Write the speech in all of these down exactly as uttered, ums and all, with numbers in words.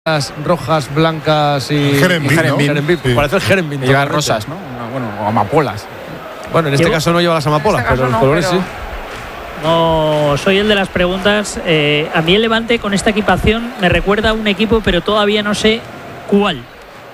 rojas, blancas y Jerembín, ¿no? Jerembín, sí. Parece el Jerembín. Lleva rosas, ¿no? Bueno, o amapolas. Bueno, en este Llevo, caso no lleva las amapolas, este pero los no, colores pero... sí. No, soy el de las preguntas. Eh, a mí el Levante con esta equipación me recuerda a un equipo, pero todavía no sé cuál.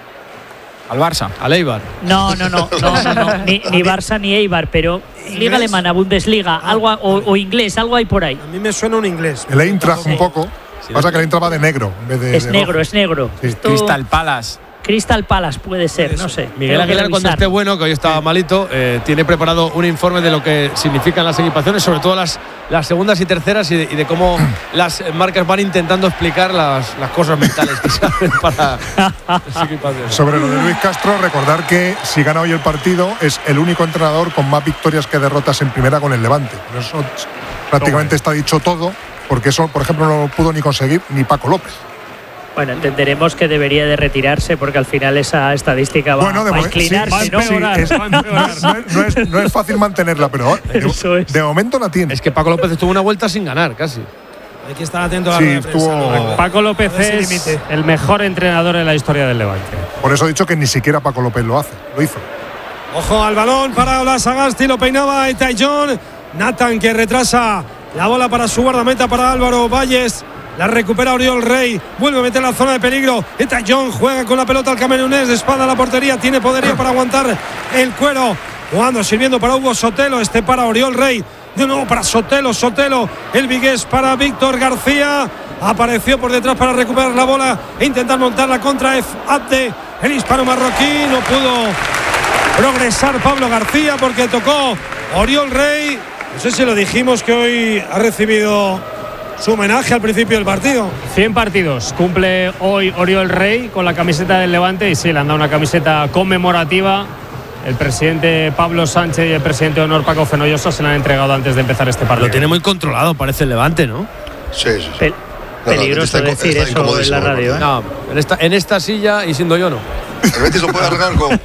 Al Barça. Al Eibar. No, no, no, no, no, no. Ni, ni Barça ni Eibar, pero ¿Inglés? Liga Alemana, Bundesliga, Ah, algo o, o inglés, algo hay por ahí. A mí me suena un inglés. El Eintracht Sí. un poco. Sí, Pasa sí. que el Eintracht va de negro en vez de Es de negro, rojo. es negro. Sí. Esto- Crystal Palace. Crystal Palace puede ser, no sé. Miguel Tengo que Aguilar, cuando revisar. esté bueno, que hoy estaba malito, eh, tiene preparado un informe de lo que significan las equipaciones, sobre todo las, las segundas y terceras, y de, y de cómo las marcas van intentando explicar las, las cosas mentales que se hacen para las equipaciones. Sobre lo de Luis Castro, recordar que si gana hoy el partido es el único entrenador con más victorias que derrotas en primera con el Levante. Eso prácticamente está dicho todo, porque eso, por ejemplo, no lo pudo ni conseguir ni Paco López. Bueno, entenderemos que debería de retirarse porque al final esa estadística va, Bueno, de va a mo- sí, inclinarse, sí, ¿no? sí, es- no, no es, no es- no es fácil mantenerla, pero Eso de, es. de momento la tiene. Es que Paco López estuvo una vuelta sin ganar, casi. Hay que estar atento a la Sí, rueda de prensa, estuvo- ¿no? Paco López A ver si es limite. el mejor entrenador en la historia del Levante. Por eso he dicho que ni siquiera Paco López lo hace, lo hizo. Ojo al balón para Ola Sagasti, lo peinaba Etay John. Nathan que retrasa la bola para su guardameta, para Álvaro Valles. La recupera Oriol Rey, vuelve a meter la zona de peligro. Etay John juega con la pelota al camerunés, de espalda a la portería, tiene poderío para aguantar el cuero. Jugando, sirviendo para Hugo Sotelo, este para Oriol Rey. De nuevo para Sotelo, Sotelo, el vigués para Víctor García. Apareció por detrás para recuperar la bola e intentar montarla contra F. Abde, el hispano marroquí. No pudo progresar Pablo García porque tocó Oriol Rey. No sé si lo dijimos que hoy ha recibido su homenaje al principio del partido. cien partidos cumple hoy Oriol Rey con la camiseta del Levante y sí, le han dado una camiseta conmemorativa. El presidente Pablo Sánchez y el presidente de honor Paco Fenollosa se la han entregado antes de empezar este partido. Lo tiene muy controlado, parece el Levante, ¿no? Sí, sí, sí. Pe- No, no, peligroso está inco- decir está eso en incomodísimo la el radio, ¿eh? No, en esta, en esta silla y siendo yo no. El Betis lo puede arreglar con.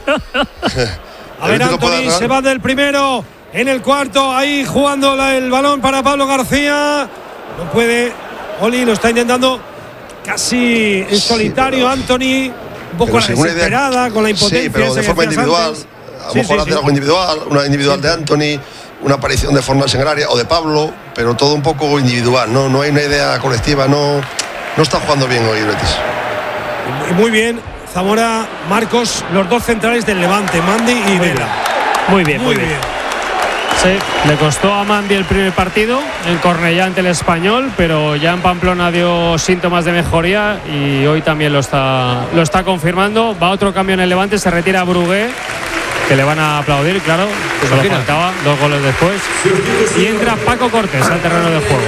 A ver, El Betis lo puede Anthony arreglar. se va del primero en el cuarto, ahí jugando la- el balón para Pablo García. No puede, Oli lo está intentando casi en Sí, solitario, pero- Anthony, un poco Pero a la sin una idea- desesperada, con la impotencia. Sí, pero esa de que forma decías individual. antes. A lo Sí, mejor sí, hacer sí. algo individual, una individual de Anthony, una aparición de Fornals en el área o de Pablo, pero todo un poco individual. No, no hay una idea colectiva, no, no está jugando bien hoy el Betis. Y muy bien, Zamora, Marcos, los dos centrales del Levante, Mandy y Vela. Muy bien, Muy bien. Sí, le costó a Mandy el primer partido en Cornellá ante el Español, pero ya en Pamplona dio síntomas de mejoría y hoy también lo está, lo está confirmando. Va otro cambio en el Levante, se retira Brugué, que le van a aplaudir, claro, que solo imagina. faltaba dos goles después. Y entra Paco Cortés al terreno de juego.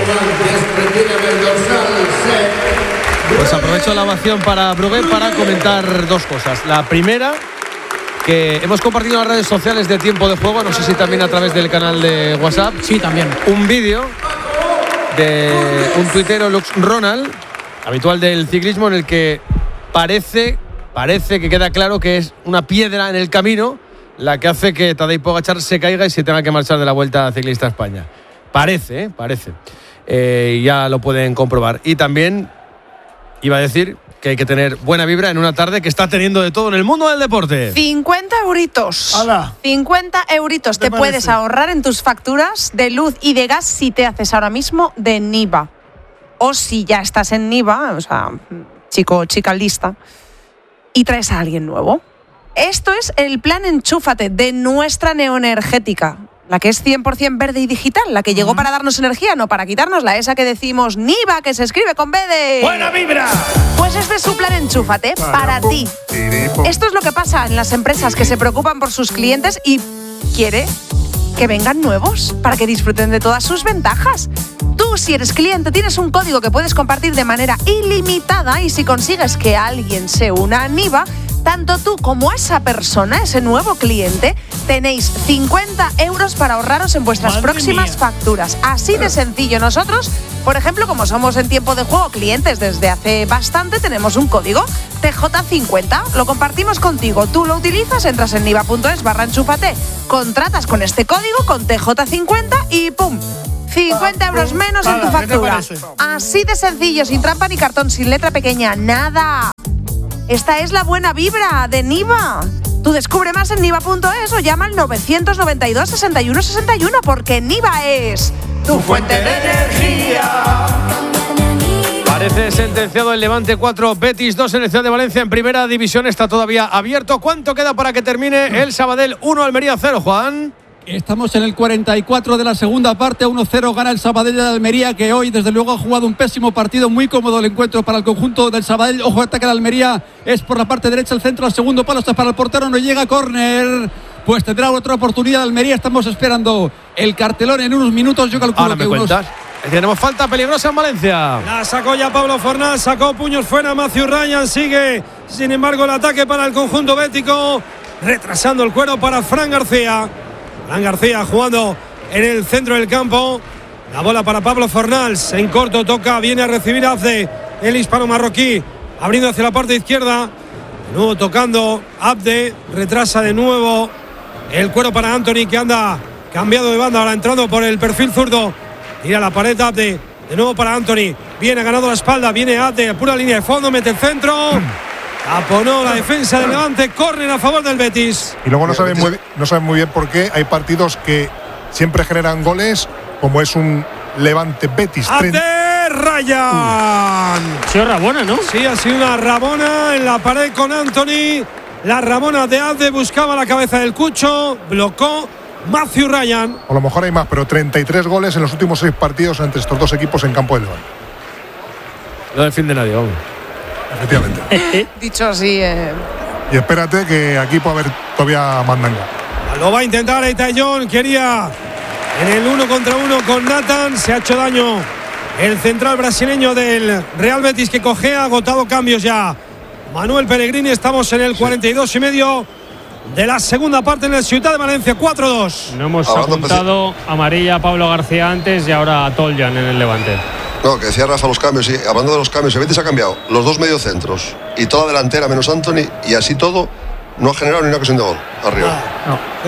Pues aprovecho la ovación para Brugué para comentar dos cosas. La primera, que hemos compartido en las redes sociales de Tiempo de Juego, no sé si también a través del canal de WhatsApp. Sí, también. Un vídeo de un tuitero, Lux Ronald, habitual del ciclismo, en el que parece, parece que queda claro que es una piedra en el camino la que hace que Tadej Pogačar se caiga y se tenga que marchar de la Vuelta Ciclista a España. Parece, ¿eh? Parece. Eh, ya lo pueden comprobar. Y también iba a decir que hay que tener buena vibra en una tarde que está teniendo de todo en el mundo del deporte. cincuenta euritos. ¡Hala! cincuenta euritos ¿Qué te te puedes parece? ahorrar en tus facturas de luz y de gas si te haces ahora mismo de Niva. O si ya estás en Niva, o sea, chico o chica lista, y traes a alguien nuevo. Esto es el plan Enchúfate de nuestra Neoenergética. La que es cien por ciento verde y digital, la que llegó para darnos energía, no para quitárnosla. Esa que decimos Niva, que se escribe con B de... ¡Buena vibra! Pues este es su plan Enchúfate para ti. Esto es lo que pasa en las empresas que se preocupan por sus clientes y quiere que vengan nuevos para que disfruten de todas sus ventajas. Tú, si eres cliente, tienes un código que puedes compartir de manera ilimitada y si consigues que alguien se una a Niva, tanto tú como esa persona, ese nuevo cliente, tenéis cincuenta euros para ahorraros en vuestras Madre próximas mía. facturas. Así de sencillo. Nosotros, por ejemplo, como somos en Tiempo de Juego clientes desde hace bastante, tenemos un código T J cincuenta. Lo compartimos contigo. Tú lo utilizas, entras en niva punto es barra enchúfate, contratas con este código, con T J cincuenta y ¡pum! cincuenta euros menos en tu factura. Así de sencillo, sin trampa ni cartón, sin letra pequeña, nada. Esta es la buena vibra de Niva. Tú descubre más en niva punto es o llama al novecientos noventa y dos, sesenta y uno sesenta y uno porque Niva es tu fuente de energía. Parece sentenciado el Levante cuatro, Betis dos en el Ciudad de Valencia. En primera división está todavía abierto. ¿Cuánto queda para que termine el Sabadell uno, Almería cero, Juan? Estamos en el cuarenta y cuatro de la segunda parte, uno cero gana el Sabadell de Almería, que hoy desde luego ha jugado un pésimo partido, muy cómodo el encuentro para el conjunto del Sabadell. Ojo, ataque de Almería, es por la parte derecha, el centro, al segundo palo, está para el portero, no llega, córner. Pues tendrá otra oportunidad Almería, estamos esperando el cartelón en unos minutos, yo calculo Ahora que me unos... cuentas. Tenemos falta peligrosa en Valencia. La sacó ya Pablo Fornal, sacó puños fuera Matthew Ryan, sigue sin embargo el ataque para el conjunto bético, retrasando el cuero para Fran García. Fran García jugando en el centro del campo. La bola para Pablo Fornals. En corto toca, viene a recibir Abde, el hispano marroquí, abriendo hacia la parte izquierda. De nuevo tocando Abde, retrasa de nuevo el cuero para Anthony, que anda cambiado de banda, ahora entrando por el perfil zurdo. Tira la pared Abde, de nuevo para Anthony. Viene ganando la espalda, viene Abde, pura línea de fondo, mete el centro. Aponó la defensa del Levante, córner a favor del Betis. Y luego no saben muy, no saben muy bien por qué hay partidos que siempre generan goles, como es un Levante Betis. ¡Ate Ryan! Ha sido Rabona, ¿no? Sí, ha sido una Rabona en la pared con Anthony. La Rabona de Abde buscaba la cabeza del Cucho, blocó Matthew Ryan. A lo mejor hay más, pero treinta y tres goles en los últimos seis partidos entre estos dos equipos en campo del Levante. No defiende nadie, vamos. Efectivamente. Dicho así, eh. Y espérate que aquí puede haber todavía mandanga. Lo va a intentar Etayón, quería en el uno contra uno con Nathan, se ha hecho daño el central brasileño del Real Betis, que cogea, agotado cambios ya Manuel Pellegrini. Estamos en el cuarenta y dos y medio de la segunda parte en el Ciudad de Valencia, cuatro dos. No hemos apuntado amarilla a Pablo García antes y ahora a Toljan en el Levante. No, que decía Rafa los cambios, y hablando de los cambios, el Betis ha cambiado los dos mediocentros y toda delantera menos Anthony, y así todo no ha generado ni una ocasión de gol arriba. No.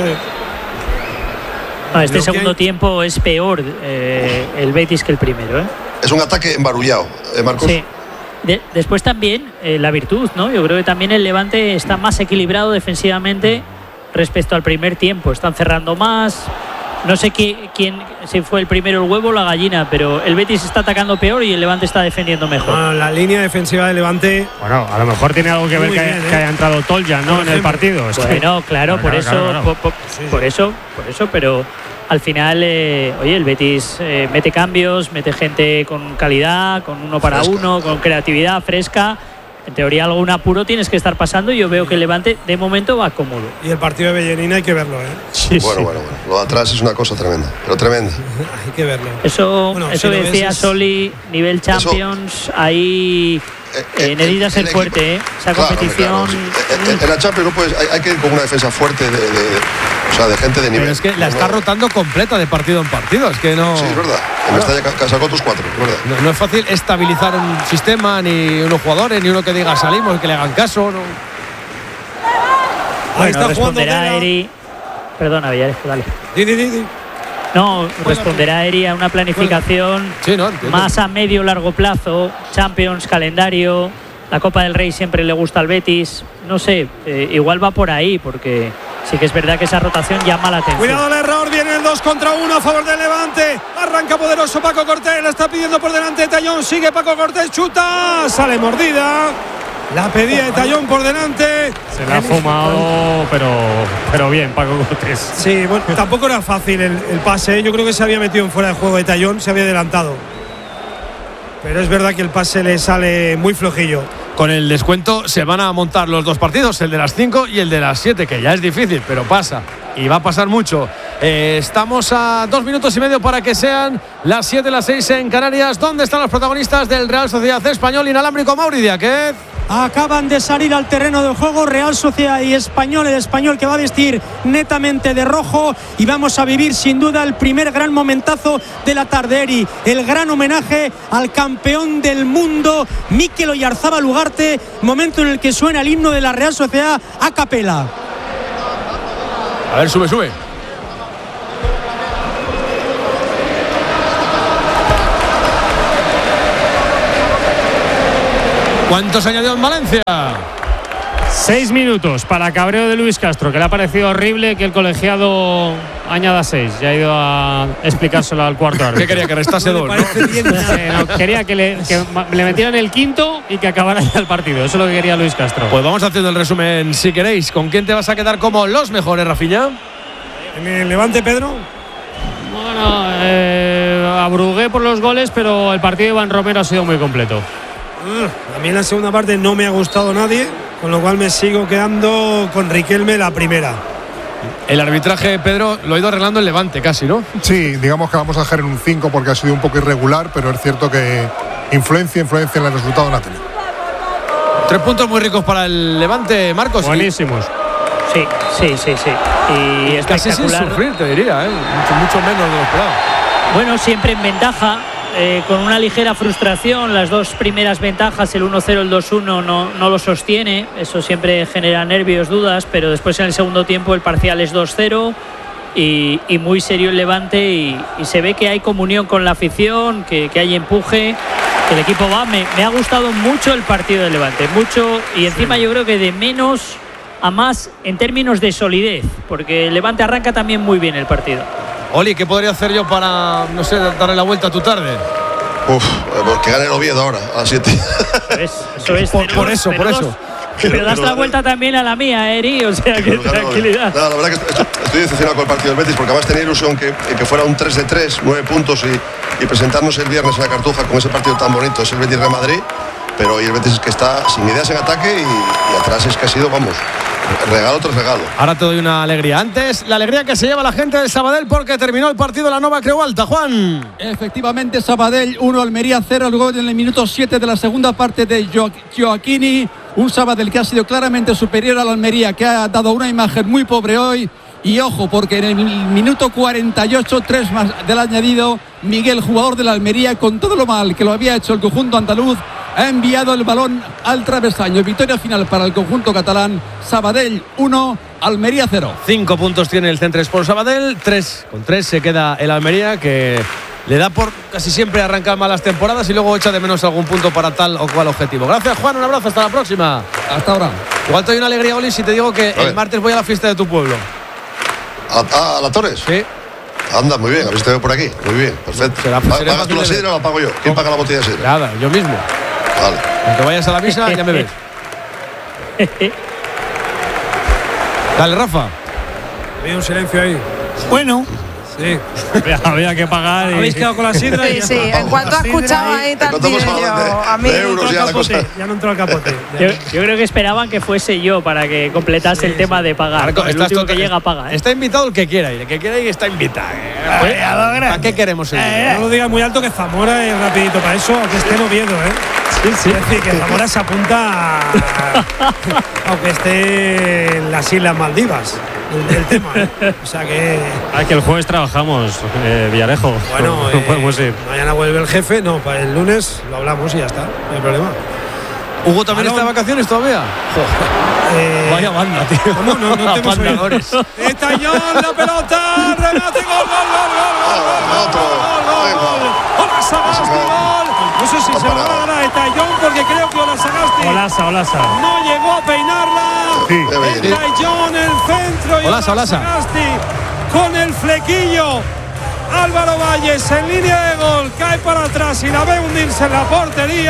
No, este segundo tiempo es peor eh, el Betis que el primero, ¿eh? Es un ataque embarullado, ¿eh, Marcos? Sí. De, después también eh, la virtud, ¿no? Yo creo que también el Levante está más equilibrado defensivamente respecto al primer tiempo. Están cerrando más. No sé qué, quién si fue el primero, el huevo o la gallina, pero el Betis está atacando peor y el Levante está defendiendo mejor. Bueno, la línea defensiva del Levante. Bueno, a lo mejor tiene algo que ver que, bien, haya, ¿eh? que haya entrado Toljan, ¿no? En el partido. Es que- Bueno, claro, Claro, por claro, eso, claro, claro. Por, por- Sí, sí. por eso, por eso, pero al final, eh, oye, el Betis eh, mete cambios, mete gente con calidad, con uno para Fresca. uno, con creatividad fresca. En teoría algún apuro tienes que estar pasando y yo veo que el Levante de momento va cómodo. Y el partido de Bellenina hay que verlo, ¿eh? Sí, Bueno, sí. bueno, bueno. Lo de atrás es una cosa tremenda, pero tremenda. Hay que verlo. Eso, Bueno, eso si lo que ves decía es- Soli, nivel Champions, ahí Eh, eh, eh, necesita el- ser el fuerte, equipo- ¿eh? Esa Claro, competición. claro, sí. Eh, eh, En la Champions no puedes, hay, hay que ir con una defensa fuerte de, de- de- o sea, de gente de nivel. Pero es que la está No- rotando completa de partido en partido. Es que no. Sí, es verdad. En Claro. esta ya ca- sacó tus cuatro, es verdad. No, no es fácil estabilizar un sistema, ni unos jugadores, ni uno que diga salimos, que le hagan caso. No. Ahí Bueno, está jugando responderá Vela. Eri. Perdona, Villarejo, dale. Di, di, di, di. No, responderá Eri a una planificación Sí, no, entiendo. más a medio largo plazo, Champions, calendario, la Copa del Rey siempre le gusta al Betis, no sé, eh, igual va por ahí, porque sí que es verdad que esa rotación llama la atención. Cuidado el error, viene el dos contra uno a favor del Levante. Arranca poderoso Paco Cortés, la está pidiendo por delante Tallón, sigue Paco Cortés, chuta, sale mordida. La pedía de Tallón por delante. Se la ha fumado, pero, pero bien, Paco Cortés. Sí, bueno, tampoco era fácil el, el pase. Yo creo que se había metido en fuera de juego de Tallón, se había adelantado. Pero es verdad que el pase le sale muy flojillo. Con el descuento se van a montar los dos partidos, el de las cinco y el de las siete, que ya es difícil, pero pasa. Y va a pasar mucho. Eh, estamos a dos minutos y medio para que sean las siete, las seis en Canarias. ¿Dónde están los protagonistas del Real Sociedad Español Inalámbrico? Mauri Diáquez. Acaban de salir al terreno de juego Real Sociedad y Español, el Español que va a vestir netamente de rojo, y vamos a vivir sin duda el primer gran momentazo de la tarde, Eri, el gran homenaje al campeón del mundo Mikel Oyarzabal Ugarte, momento en el que suena el himno de la Real Sociedad a capela. A ver, sube, sube. ¿Cuántos añadió en Valencia? Seis minutos para cabreo de Luis Castro, que le ha parecido horrible que el colegiado añada seis. Ya ha ido a explicárselo al cuarto árbitro. ¿Qué quería? Que restase dos, ¿no? Eh, no, quería que le, que le metieran el quinto y que acabara ya el partido. Eso es lo que quería Luis Castro. Pues vamos haciendo el resumen si queréis. ¿Con quién te vas a quedar como los mejores, Rafinha? En el Levante, Pedro. Bueno, eh, abrugué por los goles, pero el partido de Iván Romero ha sido muy completo. A mí en la segunda parte no me ha gustado nadie, con lo cual me sigo quedando con Riquelme la primera. El arbitraje, Pedro, lo ha ido arreglando el Levante casi, ¿no? Sí, digamos que vamos a dejar en un cinco porque ha sido un poco irregular, pero es cierto que influencia, influencia en el resultado no ha tenido. Tres puntos muy ricos para el Levante, Marcos. Buenísimos. Sí, sí, sí, sí. Y casi sin sufrir, te diría, ¿eh? mucho, mucho menos de lo esperado. Bueno, siempre en ventaja. Eh, con una ligera frustración, las dos primeras ventajas, el uno cero, el dos uno, no, no lo sostiene. Eso siempre genera nervios, dudas, pero después en el segundo tiempo el parcial es dos cero y, y muy serio el Levante y, y se ve que hay comunión con la afición, que, que hay empuje, que el equipo va. Me, me ha gustado mucho el partido del Levante, mucho, y encima sí. Yo creo que de menos a más en términos de solidez, porque el Levante arranca también muy bien el partido. Oli, ¿qué podría hacer yo para, no sé, darle la vuelta a tu tarde? Uf, pues que gane el Oviedo ahora, a las siete. ¿Ves? Eso es. Por, por eso, por eso. Pero das la vuelta también a la mía, Eri, o sea, que tranquilidad. No, la verdad que estoy, estoy decepcionado con el partido del Betis, porque además tenía ilusión que, que fuera un tres de tres, nueve puntos y, y presentarnos el viernes en la Cartuja con ese partido tan bonito, es el Betis Real Madrid, pero hoy el Betis es que está sin ideas en ataque y, y atrás es que ha sido, vamos, regalo tras regalo. Ahora te doy una alegría. Antes, la alegría que se lleva la gente del Sabadell porque terminó el partido de la Nova Creu Alta, Juan. Efectivamente, Sabadell uno, Almería cero, el gol en el minuto siete de la segunda parte de jo Gioacchini. Un Sabadell que ha sido claramente superior a la Almería, que ha dado una imagen muy pobre hoy. Y ojo, porque en el minuto cuarenta y ocho, tres más del añadido, Miguel, jugador de la Almería, con todo lo mal que lo había hecho el conjunto andaluz, ha enviado el balón al travesaño. Victoria final para el conjunto catalán. Sabadell uno, Almería cero. Cinco puntos tiene el Centre Sport Sabadell. Tres, con tres se queda el Almería, que le da por casi siempre arrancar malas temporadas y luego echa de menos algún punto para tal o cual objetivo. Gracias, Juan. Un abrazo. Hasta la próxima. Hasta ahora. Igual te doy una alegría, Oli, si te digo que el martes voy a la fiesta de tu pueblo. ¿A, a, a la Torres? Sí. Anda, muy bien. Habéis estado por aquí. Muy bien, perfecto. Será, será ¿Pagas tú la sidra o la pago yo? ¿Quién paga la botella de sidra? Nada, yo mismo. Vale. Aunque vayas a la misa, ya me ves. Dale, Rafa. Había un silencio ahí. Bueno. Sí. Había, había que pagar. Y... Habéis quedado con la sidra. Sí, sí. En cuanto ha escuchado ahí tal yo, a mí euros ya, la cosa. Ya no entró al capote. Yo, yo creo que esperaban que fuese yo para que completase sí, el tema sí. de pagar. Marco, el último que llega paga. ¿eh? Está invitado el que quiera ir. El que quiera ir está invitado. ¿Eh? ¿Para qué queremos ir? Eh, no lo digas muy alto que Zamora es rapidito para eso, aunque esté en Oviedo, ¿eh? Sí, sí. Es decir, que Zamora se apunta a, aunque esté en las Islas Maldivas. El, el tema, ¿eh? O sea que. Ah, que el jueves trabajamos, eh, Villarejo. Bueno, no, no podemos eh, ir. Mañana vuelve el jefe, no, para el lunes lo hablamos y ya está, no hay problema. ¿Hugo también está de vacaciones todavía? Eh, Vaya banda, tío. No, no, no tenemos oídos. Está John, la pelota, remate, gol, gol, gol, gol, gol, gol, gol, gol. Hola, Sagasti, gol. No sé si se lo va a dar a Etayón porque creo que Hola Sagasti. Olasa, Olasa. No llegó a peinarla. Sí. Etayón, el centro y Olasa, Hola Sagasti con el flequillo. Álvaro Valles en línea de gol, cae para atrás y la ve hundirse en la portería.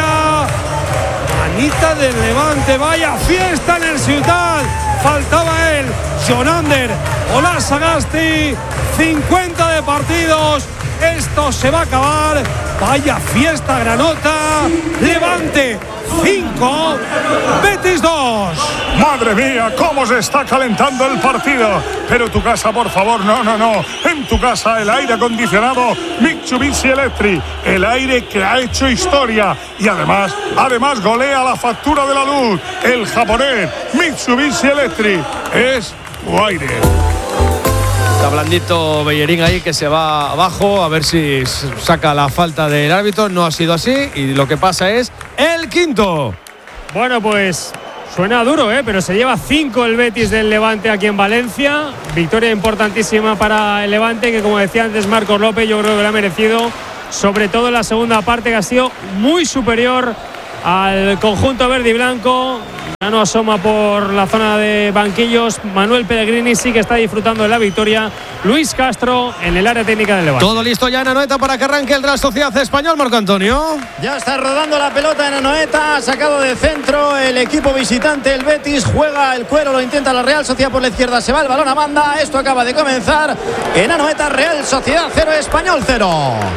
Manita del Levante, vaya fiesta en el Ciutat. Faltaba él, Jonander, Hola Sagasti, cincuenta de partidos. Esto se va a acabar. Vaya fiesta Granota. Levante cinco, Betis dos. Madre mía, cómo se está calentando el partido. Pero tu casa, por favor, no, no, no. En tu casa el aire acondicionado Mitsubishi Electric, el aire que ha hecho historia y además, además golea la factura de la luz. El japonés Mitsubishi Electric es tu aire. Está blandito Bellerín ahí, que se va abajo a ver si saca la falta del árbitro. No ha sido así y lo que pasa es el quinto. Bueno, pues suena duro, ¿eh? Pero se lleva cinco el Betis del Levante aquí en Valencia. Victoria importantísima para el Levante, que como decía antes Marcos López, yo creo que lo ha merecido, sobre todo en la segunda parte, que ha sido muy superior al conjunto verde y blanco. Ya no asoma por la zona de banquillos. Manuel Pellegrini sí que está disfrutando de la victoria. Luis Castro en el área técnica del Levante. Todo listo ya en Anoeta para que arranque el Real Sociedad Español, Marco Antonio. Ya está rodando la pelota en Anoeta, ha sacado de centro el equipo visitante, el Betis, juega el cuero, lo intenta la Real Sociedad por la izquierda, se va el balón a banda, esto acaba de comenzar en Anoeta, Real Sociedad cero, Español cero.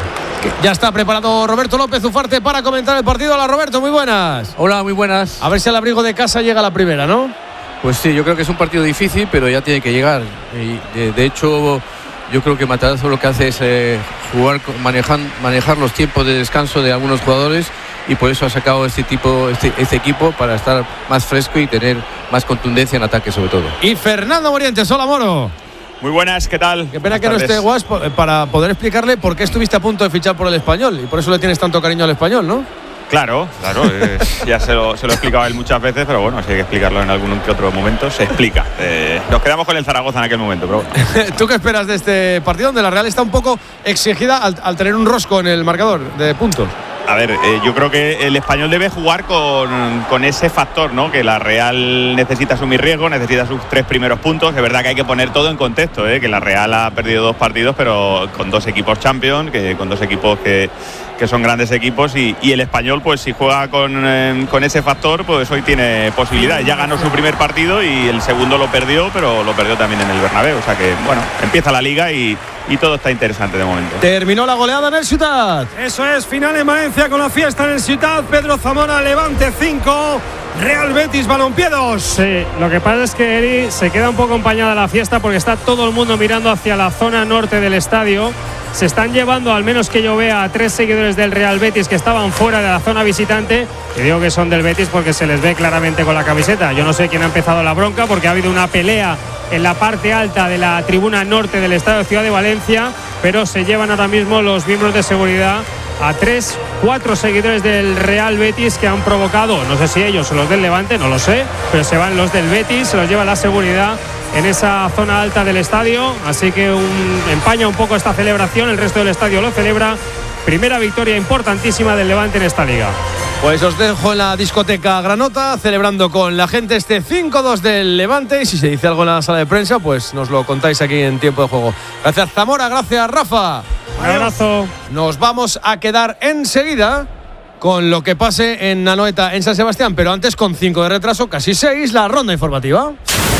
Ya está preparado Roberto López Ufarte para comentar el partido. Hola Roberto, muy buenas. Hola, muy buenas. A ver si al abrigo de casa llega la primera, ¿no? Pues sí, yo creo que es un partido difícil, pero ya tiene que llegar. Y de, de hecho, yo creo que Matarazzo lo que hace es eh, jugar, manejar, manejar los tiempos de descanso de algunos jugadores, y por eso ha sacado este tipo, este, este equipo para estar más fresco y tener más contundencia en ataque sobre todo. Y Fernando Morientes, hola Moro. Muy buenas, ¿qué tal? Qué pena buenas que tardes. no esté Guas para poder explicarle por qué estuviste a punto de fichar por el Español y por eso le tienes tanto cariño al Español, ¿no? Claro, claro, eh, ya se lo, se lo he explicado a él muchas veces, pero bueno, si hay que explicarlo en algún que otro momento, se explica. Eh, nos quedamos con el Zaragoza en aquel momento, pero bueno. ¿Tú qué esperas de este partido donde la Real está un poco exigida al, al tener un rosco en el marcador de puntos? A ver, eh, yo creo que el Español debe jugar con, con ese factor, ¿no? Que la Real necesita asumir riesgo, necesita sus tres primeros puntos. Es verdad que hay que poner todo en contexto, ¿eh? Que la Real ha perdido dos partidos, pero con dos equipos Champions, que con dos equipos que, que son grandes equipos, y, y el Español, pues si juega con, eh, con ese factor, pues hoy tiene posibilidades. Ya ganó su primer partido y el segundo lo perdió, pero lo perdió también en el Bernabéu. O sea que, bueno, empieza la Liga y, y todo está interesante de momento. Terminó la goleada en el Ciutat. Eso es, final en Valencia con la fiesta en el Ciutat. Pedro Zamora, Levante cinco, Real Betis Balompié dos. Sí, lo que pasa es que Eri se queda un poco empañada la fiesta porque está todo el mundo mirando hacia la zona norte del estadio. Se están llevando, al menos que yo vea, a tres seguidores del Real Betis que estaban fuera de la zona visitante. Y digo que son del Betis porque se les ve claramente con la camiseta. Yo no sé quién ha empezado la bronca porque ha habido una pelea en la parte alta de la tribuna norte del estadio Ciudad de Valencia, pero se llevan ahora mismo los miembros de seguridad a tres, cuatro seguidores del Real Betis que han provocado, no sé si ellos o los del Levante, no lo sé, pero se van los del Betis, se los lleva la seguridad en esa zona alta del estadio, así que un, empaña un poco esta celebración, el resto del estadio lo celebra. Primera victoria importantísima del Levante en esta liga. Pues os dejo en la discoteca Granota celebrando con la gente este cinco dos del Levante, y si se dice algo en la sala de prensa, pues nos lo contáis aquí en Tiempo de Juego. Gracias Zamora, gracias Rafa. Un abrazo. Nos vamos a quedar enseguida con lo que pase en Anoeta, en San Sebastián, pero antes, con cinco de retraso, casi seis, la ronda informativa.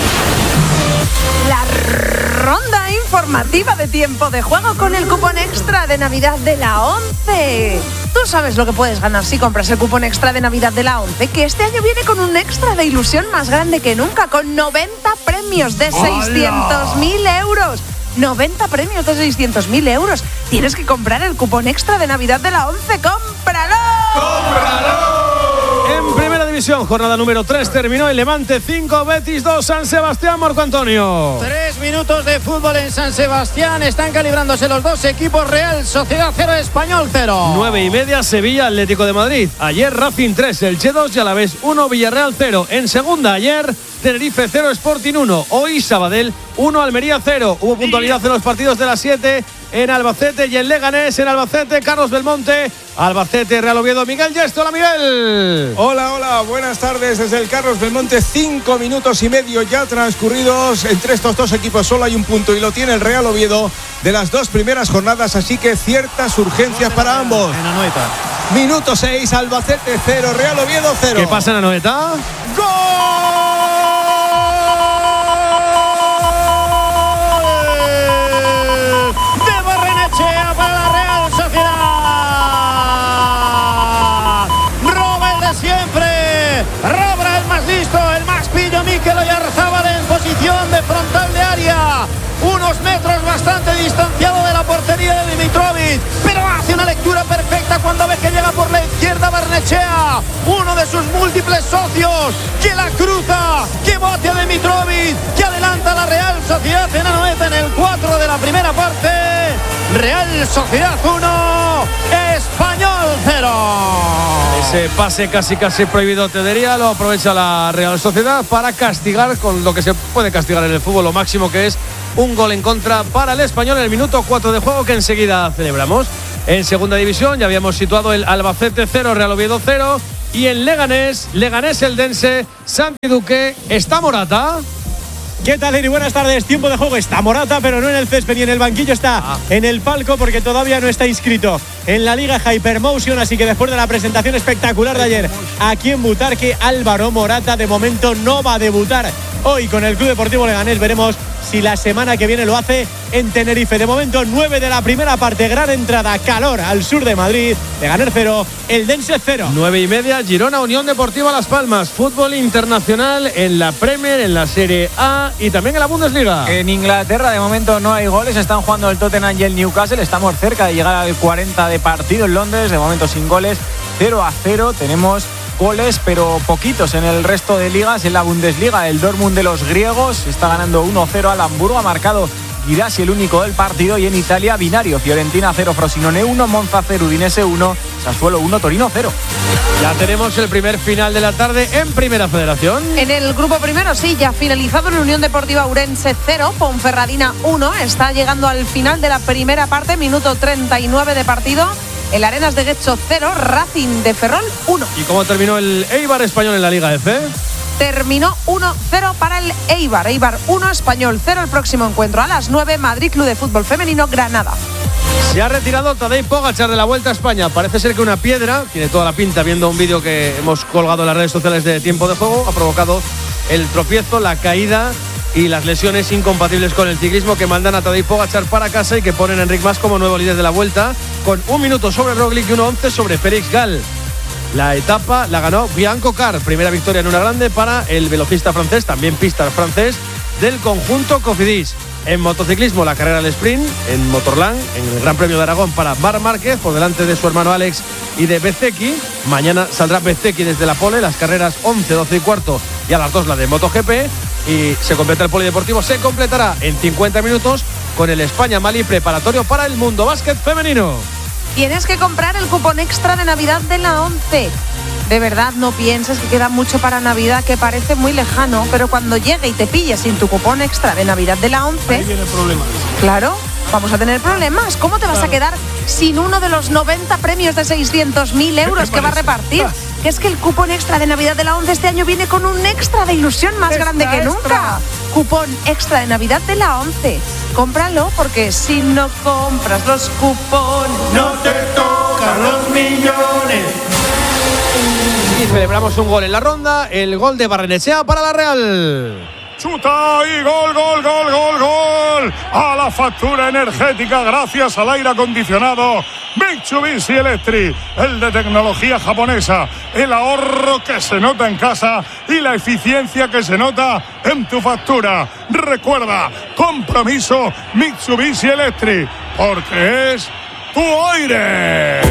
La ronda informativa de Tiempo de Juego con el cupón extra de Navidad de la ONCE. Tú sabes lo que puedes ganar si compras el cupón extra de Navidad de la ONCE, que este año viene con un extra de ilusión más grande que nunca, con noventa premios de seiscientos mil euros. noventa premios de seiscientos mil euros. Tienes que comprar el cupón extra de Navidad de la ONCE. ¡Cómpralo! ¡Cómpralo! En primera división, jornada número tres, terminó el Levante cinco, Betis dos, San Sebastián, Marco Antonio. Tres minutos de fútbol en San Sebastián. Están calibrándose los dos equipos. Real Sociedad cero, Español cero. Nueve y media, Sevilla Atlético de Madrid. Ayer Racing tres, Elche dos y Alavés uno, Villarreal cero. En segunda ayer Tenerife cero, Sporting uno. Hoy Sabadell uno, Almería cero. Hubo puntualidad en los partidos de las siete en Albacete y en Leganés. En Albacete, Carlos Belmonte. Albacete, Real Oviedo, Miguel Gesto. Hola Miguel. Hola, hola, buenas tardes desde el Carlos Belmonte. Cinco minutos y medio ya transcurridos. Entre estos dos equipos solo hay un punto y lo tiene el Real Oviedo de las dos primeras jornadas, así que ciertas urgencias para ambos. En Anoeta. Minuto seis, Albacete cero, Real Oviedo cero. ¿Qué pasa en Anoeta? ¡Gol! De Barrenechea para la Real Sociedad. Roba el de siempre. Roba el más listo, el más pillo, Mikel Oyarzábal en posición de frontal de área. Unos metros bastante distanciado de la portería de Dimitrovic, pero hace una lectura perfecta cuando ve que llega por la izquierda Barnechea, uno de sus múltiples socios, que la cruza, que bote a Dimitrovic, que adelanta a la Real Sociedad en Anoeta en el cuatro de la primera parte. Real Sociedad uno, Español cero. Ese pase casi casi prohibido, te diría, lo aprovecha la Real Sociedad para castigar con lo que se puede castigar en el fútbol, lo máximo, que es un gol en contra para el Español en el minuto cuatro de juego, que enseguida celebramos. En segunda división ya habíamos situado el Albacete cero, Real Oviedo cero. Y en Leganés, Leganés Eldense, Santi Duque, ¿está Morata? ¿Qué tal, Eri? Buenas tardes. Tiempo de juego. Está Morata, pero no en el césped ni en el banquillo. Está ah. en el palco porque todavía no está inscrito en la Liga Hypermotion. Así que después de la presentación espectacular de ayer aquí en Butarque, Álvaro Morata de momento no va a debutar hoy con el Club Deportivo Leganés. Veremos si la semana que viene lo hace en Tenerife. De momento, nueve de la primera parte. Gran entrada, calor al sur de Madrid. Leganés cero, Eldense cero. Nueve y media, Girona, Unión Deportiva Las Palmas. Fútbol internacional en la Premier, en la Serie A y también en la Bundesliga. En Inglaterra, de momento, no hay goles. Están jugando el Tottenham y el Newcastle. Estamos cerca de llegar al cuarenta de partido en Londres. De momento, sin goles. cero a cero. Tenemos goles, pero poquitos en el resto de ligas. En la Bundesliga, el Dortmund de los griegos está ganando uno cero al Hamburgo. Ha marcado Girassi, el único del partido. Y en Italia, binario: Fiorentina cero, Frosinone uno, Monza cero, Udinese uno, Sassuolo uno, Torino cero. Ya tenemos el primer final de la tarde en Primera Federación. En el grupo primero, sí, ya finalizado en Unión Deportiva Ourense cero, Ponferradina uno. Está llegando al final de la primera parte, minuto treinta y nueve de partido. El Arenas de Getxo cero, Racing de Ferrol uno. ¿Y cómo terminó el Eibar español en la Liga F? Terminó uno cero para el Eibar. Eibar uno, Español cero. El próximo encuentro a las nueve, Madrid Club de Fútbol Femenino, Granada. Se ha retirado Tadej Pogačar de la Vuelta a España. Parece ser que una piedra, tiene toda la pinta, viendo un vídeo que hemos colgado en las redes sociales de Tiempo de Juego, ha provocado el tropiezo, la caída y las lesiones incompatibles con el ciclismo que mandan a Tadej Pogačar para casa y que ponen a Enric Mas como nuevo líder de la Vuelta, con un minuto sobre Roglic y uno once sobre Félix Gall. La etapa la ganó Bianco Car, primera victoria en una grande para el velocista francés, también pista francés, del conjunto Cofidis. En motociclismo, la carrera del sprint en Motorland, en el Gran Premio de Aragón para Marc Márquez, por delante de su hermano Alex y de Bezzecchi. Mañana saldrá Bezzecchi desde la pole, las carreras once, doce y cuarto y a las dos la de MotoGP. Y se completa el polideportivo, se completará en cincuenta minutos con el España-Mali preparatorio para el Mundo Básquet Femenino. Tienes que comprar el cupón extra de Navidad de la ONCE. De verdad, no pienses que queda mucho para Navidad, que parece muy lejano, pero cuando llegue y te pilles sin tu cupón extra de Navidad de la ONCE... Ahí viene el problema. Claro, vamos a tener problemas. ¿Cómo te vas claro. a quedar sin uno de los noventa premios de seiscientos mil euros que va a repartir? Que es que el cupón extra de Navidad de la ONCE este año viene con un extra de ilusión más extra, grande que extra. nunca. Cupón extra de Navidad de la ONCE. Cómpralo, porque si no compras los cupones, no te tocan los millones. Y celebramos un gol en la ronda, el gol de Barrenechea para la Real. Chuta y gol, gol, gol, gol, gol. A la factura energética gracias al aire acondicionado Mitsubishi Electric, el de tecnología japonesa, el ahorro que se nota en casa y la eficiencia que se nota en tu factura. Recuerda, compromiso Mitsubishi Electric, porque es tu aire.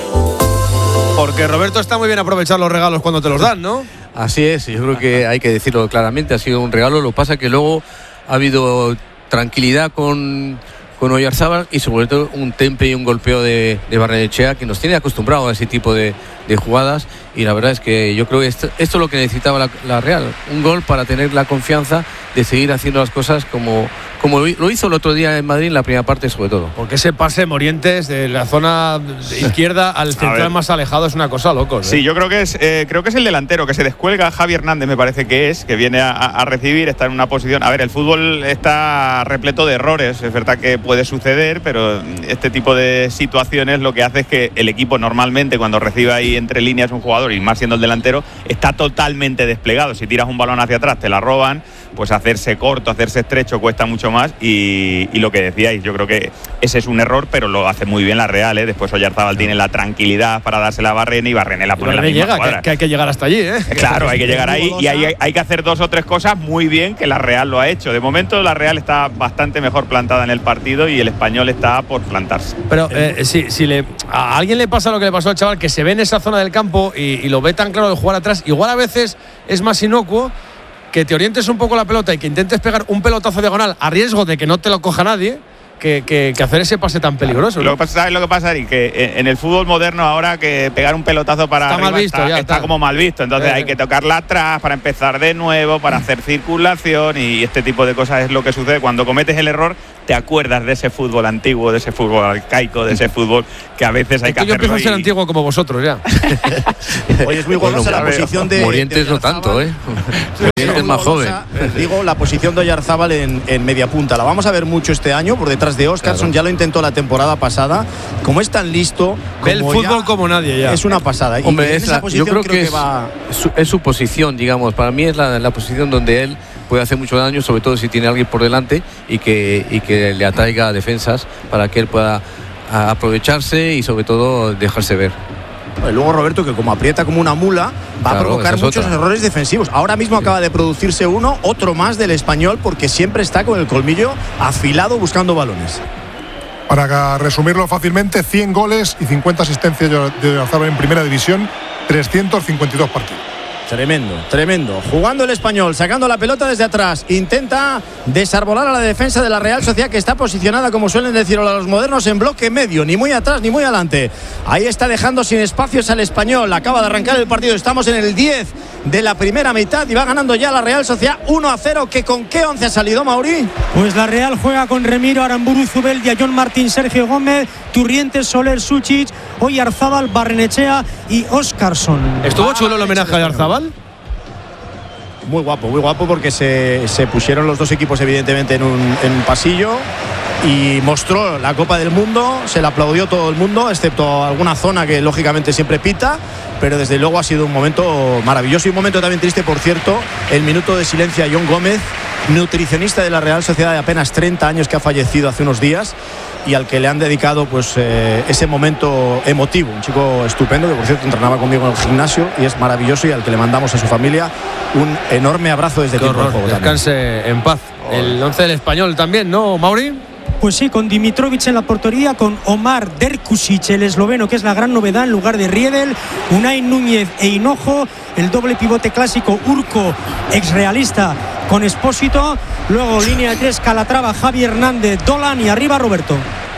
Porque Roberto está muy bien aprovechar los regalos cuando te los dan, ¿no? Así es, yo creo que hay que decirlo claramente, ha sido un regalo. Lo que pasa es que luego ha habido tranquilidad con, con Oyarzábal y sobre todo un temple y un golpeo de, de Barrenechea que nos tiene acostumbrados a ese tipo de, de jugadas, y la verdad es que yo creo que esto, esto es lo que necesitaba la, la Real, un gol para tener la confianza de seguir haciendo las cosas como, como lo hizo el otro día en Madrid en la primera parte sobre todo. Porque ese pase Morientes de la zona izquierda al central más alejado es una cosa loco, ¿eh? Sí, yo creo que es eh, creo que es el delantero que se descuelga, Javi Hernández me parece que es, que viene a, a recibir, está en una posición. A ver, el fútbol está repleto de errores, es verdad que puede suceder, pero este tipo de situaciones lo que hace es que el equipo normalmente cuando recibe ahí entre líneas un jugador, y más siendo el delantero, está totalmente desplegado. Si tiras un balón hacia atrás te la roban, pues hacerse corto, hacerse estrecho cuesta mucho más, y, y lo que decíais, yo creo que ese es un error, pero lo hace muy bien la Real, ¿eh? Después Oyarzábal tiene la tranquilidad para dársela a Barrene, y Barrene la pone en la misma llega, cuadra. Que, que hay que llegar hasta allí, ¿eh? Claro, hay que llegar ahí, y hay, hay que hacer dos o tres cosas muy bien, que la Real lo ha hecho. De momento la Real está bastante mejor plantada en el partido y el Español está por plantarse. Pero eh, si, si le, a alguien le pasa lo que le pasó al chaval, que se ve en esa zona del campo y, y lo ve tan claro de jugar atrás, igual a veces es más inocuo que te orientes un poco la pelota y que intentes pegar un pelotazo diagonal a riesgo de que no te lo coja nadie, que, que, que hacer ese pase tan peligroso, ¿no? Lo que pasa, ¿sabes lo que pasa, Ari? Que en el fútbol moderno ahora que pegar un pelotazo para está arriba mal visto, está, ya, está, está como mal visto. Entonces eh, hay que tocarla atrás para empezar de nuevo, para hacer circulación, y este tipo de cosas es lo que sucede. Cuando cometes el error te acuerdas de ese fútbol antiguo, de ese fútbol arcaico, de ese fútbol que a veces hay es que, que yo hacerlo. empiezo a ser y... antiguo como vosotros ya. Oye, es muy golosa la posición de. Morientes no tanto, ¿eh? Morientes es más joven. Digo, la posición de Oyarzábal en, en media punta. La vamos a ver mucho este año por detrás de Óscarson. Claro. Ya lo intentó la temporada pasada. Como es tan listo. Ve el fútbol como nadie ya. Es una pasada. Hombre, y es esa la, posición yo creo, creo que, que es, va. Su, es su posición, digamos. Para mí es la, la posición donde él puede hacer mucho daño, sobre todo si tiene a alguien por delante y que, y que le atraiga defensas para que él pueda a, aprovecharse y sobre todo dejarse ver. Luego Roberto, que como aprieta como una mula, va claro, a provocar muchos otra. errores defensivos. Ahora mismo sí. acaba de producirse uno, otro más del Español, porque siempre está con el colmillo afilado buscando balones. Para resumirlo fácilmente, cien goles y cincuenta asistencias de Oyarzábal en primera división, trescientos cincuenta y dos partidos. Tremendo, tremendo. Jugando el Español, sacando la pelota desde atrás. Intenta desarbolar a la defensa de la Real Sociedad, que está posicionada, como suelen decir los modernos, en bloque medio. Ni muy atrás ni muy adelante. Ahí está dejando sin espacios al Español. Acaba de arrancar el partido. Estamos en el diez de la primera mitad y va ganando ya la Real Sociedad uno a cero. ¿Que ¿Con qué once ha salido, Mauri? Pues la Real juega con Remiro, Aramburu, Zubeldia, John Martín, Sergio Gómez, Turrientes, Soler, Suchic, Oyarzábal, Barrenechea y Óscarson. ¿Estuvo chulo el homenaje a Oyarzábal? Muy guapo, muy guapo, porque se, se pusieron los dos equipos evidentemente en un, en un pasillo y mostró la Copa del Mundo. Se le aplaudió todo el mundo, excepto alguna zona que lógicamente siempre pita, pero desde luego ha sido un momento maravilloso y un momento también triste, por cierto, el minuto de silencio a John Gómez, nutricionista de la Real Sociedad de apenas treinta años, que ha fallecido hace unos días y al que le han dedicado pues eh, ese momento emotivo. Un chico estupendo que, por cierto, entrenaba conmigo en el gimnasio y es maravilloso, y al que le mandamos a su familia un enorme abrazo desde Qué tiempo horror, de juego. Descanse también. en paz. El once del Español también, ¿no, Mauri? Pues sí, con Dimitrovic en la portería, con Omar Derkusic, el esloveno, que es la gran novedad, en lugar de Riedel, Unai Núñez e Hinojo, el doble pivote clásico Urco, exrealista, con Espósito, luego línea de tres, Calatrava, Javi Hernández, Dolan y arriba Roberto.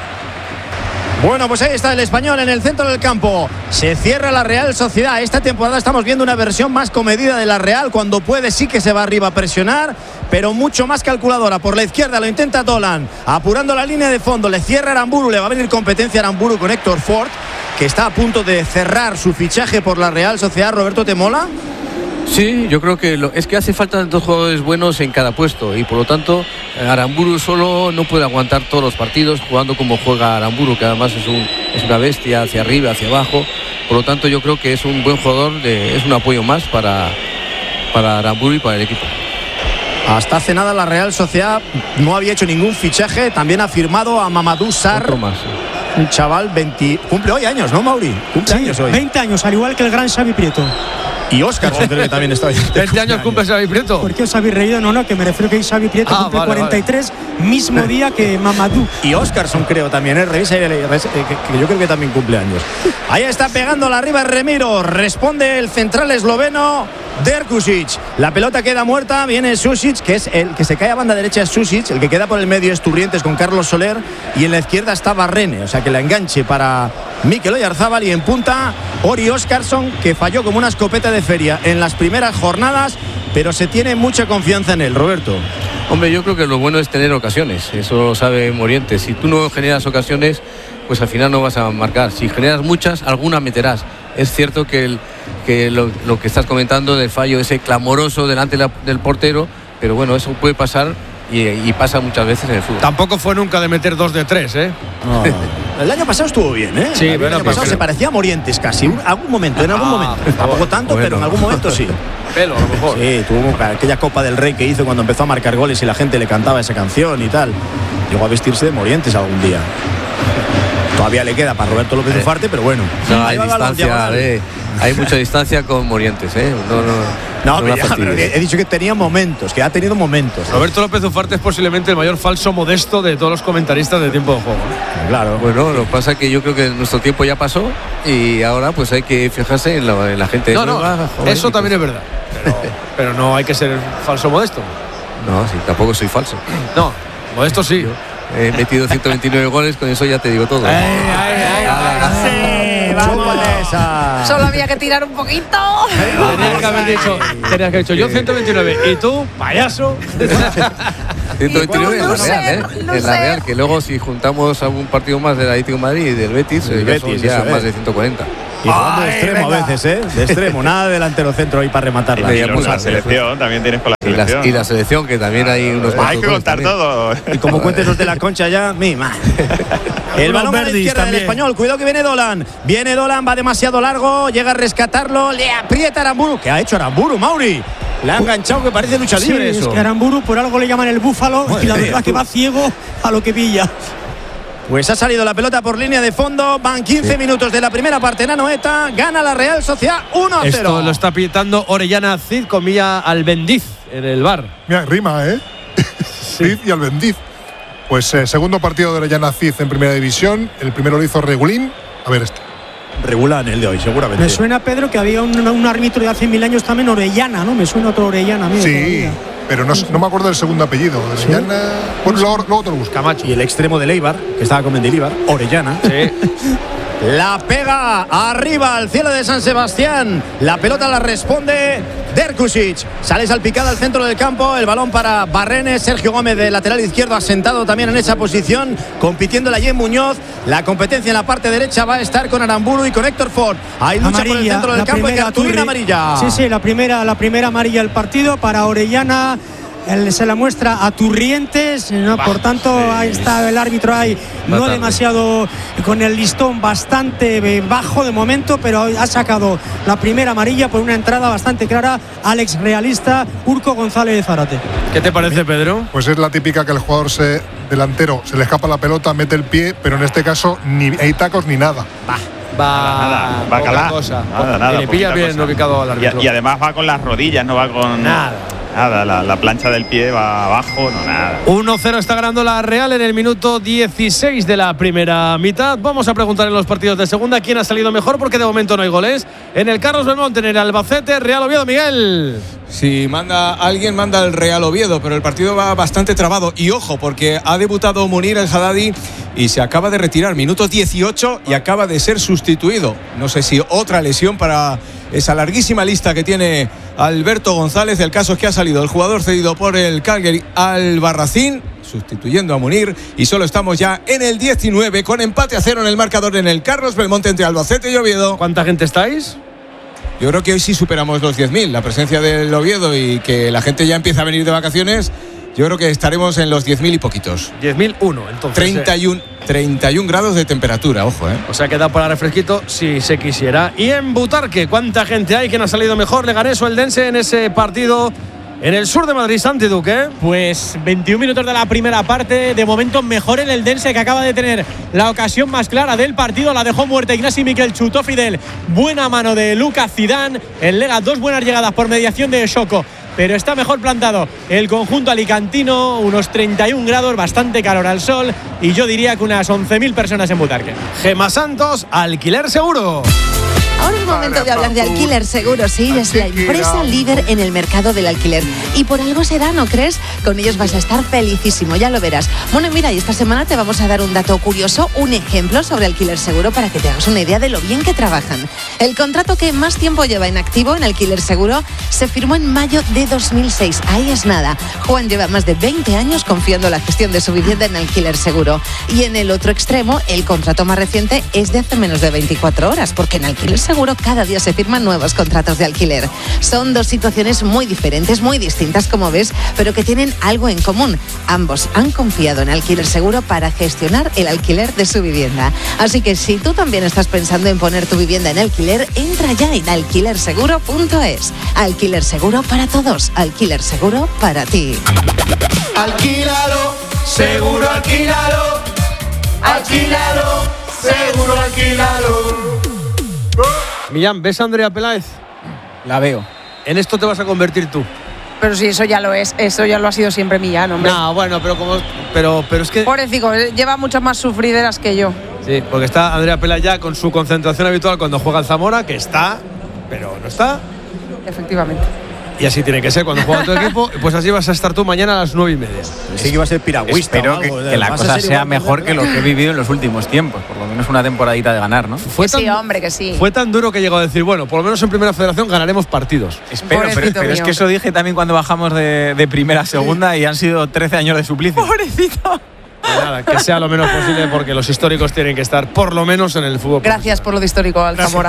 Bueno, pues ahí está el Español en el centro del campo. Se cierra la Real Sociedad. Esta temporada estamos viendo una versión más comedida de la Real. Cuando puede sí que se va arriba a presionar, pero mucho más calculadora. Por la izquierda lo intenta Dolan, apurando la línea de fondo. Le cierra Aramburu, le va a venir competencia Aramburu con Héctor Ford, que está a punto de cerrar su fichaje por la Real Sociedad. Roberto, ¿te mola? Sí, yo creo que lo, es que hace falta dos jugadores buenos en cada puesto y por lo tanto Aramburu solo no puede aguantar todos los partidos jugando como juega Aramburu, que además es, un, es una bestia hacia arriba, hacia abajo. Por lo tanto yo creo que es un buen jugador, de, es un apoyo más para, para Aramburu y para el equipo. Hasta hace nada la Real Sociedad no había hecho ningún fichaje. También ha firmado a Mamadou Sarr. Otro más, sí. Un chaval veinte, cumple hoy años, ¿no, Mauri? Cumple sí, años hoy. veinte años, al igual que el gran Xavi Prieto. Y Óscar, creo que también está bien. veinte años cumple Xavi Prieto. ¿Por qué os habéis reído? No, no, que me refiero que Xavi Prieto ah, cumple vale, cuarenta y tres, vale. mismo día que Mamadou. Y Óscarson creo también, ¿eh? Revisa, que yo creo que también cumple años. Ahí está pegándola arriba Remiro. Responde el central esloveno Derkusic. La pelota queda muerta, viene Susic, que es el que se cae a banda derecha, es Susic. El que queda por el medio es Turrientes con Carlos Soler. Y en la izquierda está Barrene, o sea que la enganche para Mikel Oyarzábal. Y en punta Ori Óscarson, que falló como una escopeta de feria en las primeras jornadas, pero se tiene mucha confianza en él, Roberto. Hombre, yo creo que lo bueno es tener ocasiones, eso lo sabe Morientes. Si tú no generas ocasiones, pues al final no vas a marcar. Si generas muchas, alguna meterás. Es cierto que, el, que lo, lo que estás comentando del fallo ese clamoroso delante la, del portero, pero bueno, eso puede pasar y, y pasa muchas veces en el fútbol. Tampoco fue nunca de meter dos de tres, ¿eh? No, no. El año pasado estuvo bien, ¿eh? Sí, el bueno, año pasado pero... se parecía a Morientes casi, en algún momento, en algún momento. Ah, Tampoco tanto, bueno. Pero en algún momento sí. Pelo, a lo mejor. Sí, tuvo aquella Copa del Rey que hizo cuando empezó a marcar goles y la gente le cantaba esa canción y tal. Llegó a vestirse de Morientes algún día. Todavía le queda para Roberto López Ufarte, pero bueno. No, hay distancia, eh, hay mucha distancia con Morientes, ¿eh? No, no, no, no ya, pero he dicho que tenía momentos, que ha tenido momentos. Roberto López Ufarte es posiblemente el mayor falso modesto de todos los comentaristas de Tiempo de Juego. Claro. Bueno, lo que pasa es que yo creo que nuestro tiempo ya pasó y ahora pues hay que fijarse en la, en la gente no, nueva. No, joven, eso también pues. Es verdad. Pero, pero no hay que ser falso modesto. No, sí, tampoco soy falso. No, modesto sí. Yo he metido ciento veintinueve goles, con eso ya te digo todo. ¡Ay, ay, ay! ay, sí, vamos esa. Solo había que tirar un poquito. Tenías que haber dicho, tenías que haber dicho yo ciento veintinueve y tú, payaso. ciento veintinueve en la No sé, Real, ¿eh? no en la sé. Real, que luego si juntamos algún partido más del Atlético de Madrid y del Betis, El eh, ya Betis, son ya eso más es. de ciento cuarenta. Y jugando de Ay, extremo venga. a veces, ¿eh? De extremo, nada de delantero centro ahí para rematarla. Y Y media la punta. selección, también tienes con la Y la, selección. y la selección, que también hay unos Hay cuantos que goles contar también. todo. Y como cuentes los de la Concha ya, mima. El balón a la Verdis izquierda del también. Español. Cuidado que viene Dolan. Viene Dolan, va demasiado largo. Llega a rescatarlo. Le aprieta Aramburu. ¿Qué ha hecho Aramburu, Mauri? Le ha enganchado que parece lucha Sí, libre es eso. que Aramburu por algo le llaman el búfalo Madre y la mía, verdad tú. que va ciego a lo que pilla. Pues ha salido la pelota por línea de fondo. Van quince Sí. minutos de la primera parte en Anoeta. Gana la Real Sociedad uno a cero. Esto lo está pitando Orellana Cid con Milla Albendiz en el bar. Mira, rima, ¿eh? Cid y Albendiz. Pues eh, segundo partido de Orellana Cid en primera división. El primero lo hizo Regulín. A ver este. Regular el de hoy, seguramente. Me suena, Pedro, que había un, un árbitro de hace mil años también, Orellana, ¿no? Me suena otro Orellana. a mí de Sí, todavía. pero no, no me acuerdo del segundo apellido. Orellana. Bueno, luego, luego te lo busco. Y el extremo de Leibar, que estaba con Mendilibar, Orellana. Sí. La pega arriba al cielo de San Sebastián. La pelota la responde Derkusic. Sale salpicada al centro del campo. El balón para Barrenes. Sergio Gómez de lateral izquierdo asentado también en esa posición. Compitiendo la Jen Muñoz. La competencia en la parte derecha va a estar con Aramburu y con Héctor Ford. Hay lucha por el centro del la campo y primera cartulina Turri. amarilla. Sí, sí, la primera, la primera amarilla del partido para Orellana. Él se la muestra a Turrientes, ¿no? Por tanto, ahí está el árbitro ahí, no tarde. demasiado, con el listón bastante eh, bajo de momento, pero ha sacado la primera amarilla por una entrada bastante clara al ex realista Urco González de Zárate. ¿Qué te parece, Pedro? Pues es la típica que el jugador se, delantero se le escapa la pelota, mete el pie, pero en este caso ni hay tacos ni nada. Va, Nada, va a poca calar. cosa. Nada, nada, y le pilla poquita bien cosa. ubicado al árbitro. Y, y además va con las rodillas, no va con Nada. Nada, la, la plancha del pie va abajo, no nada. uno cero está ganando la Real en el minuto dieciséis de la primera mitad. Vamos a preguntar en los partidos de segunda quién ha salido mejor, porque de momento no hay goles. En el Carlos Belmonte, en el Albacete, Real Oviedo, Miguel. Si manda alguien, manda el Real Oviedo, pero el partido va bastante trabado. Y ojo, porque ha debutado Munir el Haddadi y se acaba de retirar, minuto dieciocho, y acaba de ser sustituido. No sé si otra lesión para esa larguísima lista que tiene Alberto González. El caso es que ha salido el jugador cedido por el Calgary Albarracín, sustituyendo a Munir, y solo estamos ya en el diecinueve, con empate a cero en el marcador en el Carlos Belmonte entre Albacete y Oviedo. ¿Cuánta gente estáis? Yo creo que hoy sí superamos los diez mil. La presencia del Oviedo y que la gente ya empieza a venir de vacaciones, yo creo que estaremos en los diez mil y poquitos. diez mil uno, entonces. treinta y uno, treinta y uno grados de temperatura, ojo, ¿eh? O sea, queda para refresquito si se quisiera. Y en Butarque, ¿cuánta gente hay? ¿Quién ha salido mejor? ¿Leganés o Eldense en ese partido en el sur de Madrid, Santi Duque? Pues veintiún minutos de la primera parte. De momento mejor en el Eldense, que acaba de tener la ocasión más clara del partido. La dejó muerta Ignasi Miquel, chutó Fidel. Buena mano de Lucas Zidane. El Lega, dos buenas llegadas por mediación de Shoko. Pero está mejor plantado el conjunto alicantino, unos treinta y un grados, bastante calor al sol, y yo diría que unas once mil personas en Butarque. Gema Santos, Alquiler Seguro. Ahora es momento de hablar de Alquiler Seguro, sí, es la empresa líder en el mercado del alquiler. Y por algo será, ¿no crees? Con ellos vas a estar felicísimo, ya lo verás. Bueno, mira, y esta semana te vamos a dar un dato curioso, un ejemplo sobre Alquiler Seguro para que te hagas una idea de lo bien que trabajan. El contrato que más tiempo lleva en activo en Alquiler Seguro se firmó en mayo de dos mil seis. Ahí es nada. Juan lleva más de veinte años confiando la gestión de su vivienda en Alquiler Seguro. Y en el otro extremo, el contrato más reciente es de hace menos de veinticuatro horas, porque en Alquiler Seguro cada día se firman nuevos contratos de alquiler. Son dos situaciones muy diferentes, muy distintas, como ves, pero que tienen algo en común. Ambos han confiado en Alquiler Seguro para gestionar el alquiler de su vivienda. Así que si tú también estás pensando en poner tu vivienda en alquiler, entra ya en alquiler seguro punto es. Alquiler Seguro para todos, Alquiler Seguro para ti. Alquílalo, seguro alquílalo. Alquílalo, seguro alquílalo. Millán, ¿ves a Andrea Peláez? La veo. En esto te vas a convertir tú. Pero si eso ya lo es, eso ya lo ha sido siempre Millán, hombre. No, bueno, pero como pero pero es que Pobrecito, lleva muchas más sufrideras que yo. sí, porque está Andrea Peláez ya con su concentración habitual cuando juega el Zamora, que está, pero no está. Efectivamente. Y así tiene que ser cuando juega tu equipo, pues así vas a estar tú mañana a las nueve y media. Sí que iba a ser piragüista. Espero o que, algo, que la vas a cosa ser sea igual mejor que lo que he vivido en los últimos tiempos. Por lo menos una temporadita de ganar, ¿no? Fue Sí, hombre, que sí. Fue tan duro que llegó a decir, bueno, por lo menos en Primera Federación ganaremos partidos. Espero, pero, Pobrecito pero es mío. que eso dije también cuando bajamos de, de primera a segunda y han sido trece años de suplicio. Pobrecito. Pues nada, que sea lo menos posible porque los históricos tienen que estar por lo menos en el fútbol. Gracias por lo de histórico, Alzamora.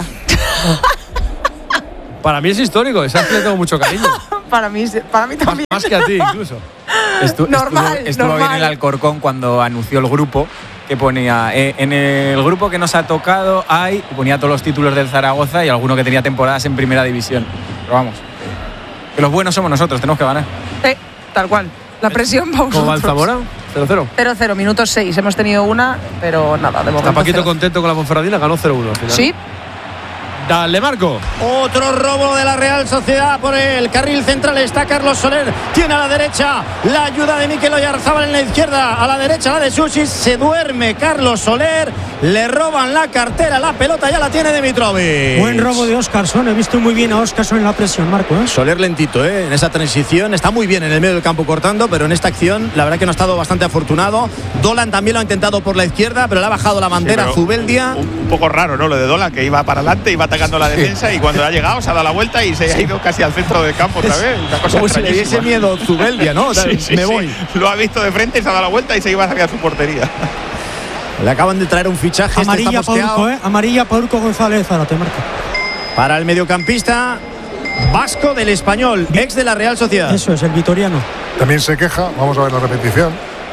Para mí es histórico, ese le tengo mucho cariño. Para mí, para mí también. Más que a ti, incluso. Estu- Normal, estuvo estuvo normal. bien el Alcorcón cuando anunció el grupo, que ponía eh, en el grupo que nos ha tocado hay, y ponía todos los títulos del Zaragoza y alguno que tenía temporadas en primera división. Pero vamos, que los buenos somos nosotros, tenemos que ganar. Eh, tal cual. La presión va a ¿Cómo va el vosotros. Zamora? cero cero. cero cero, minutos seis. Hemos tenido una, pero nada, de momento. Está Paquito cero. contento con la Ponferradina, ganó cero uno al final. Sí. Dale, Marco. Otro robo de la Real Sociedad por el carril central. Está Carlos Soler. Tiene a la derecha la ayuda de Mikel Oyarzábal en la izquierda. A la derecha la de Suchis. Se duerme Carlos Soler. Le roban la cartera. La pelota ya la tiene Dimitrovic. Buen robo de Óscarson. He visto muy bien a Óscarson en la presión, Marco. ¿eh? Soler lentito, ¿eh? En esa transición. Está muy bien en el medio del campo cortando, pero en esta acción la verdad que no ha estado bastante afortunado. Dolan también lo ha intentado por la izquierda, pero le ha bajado la bandera Sí, pero Zubeldia. Un, un poco raro, ¿no? Lo de Dolan, que iba para adelante, iba atacando la defensa y cuando ha llegado se ha dado la vuelta y se ha ido casi al centro del campo otra vez. Una cosa Como si le diese extrañísima. miedo Zubeldia, ¿no? Sí, sí, Me sí. voy. Lo ha visto de frente, se ha dado la vuelta y se iba hacia su portería. Le acaban de traer un fichaje. Amarilla este está para mosqueado. Urco, ¿eh? Amarilla para Urco González. Ahora te marca. Para el mediocampista vasco del Español, ex de la Real Sociedad. Eso es, el vitoriano. También se queja, vamos a ver la repetición.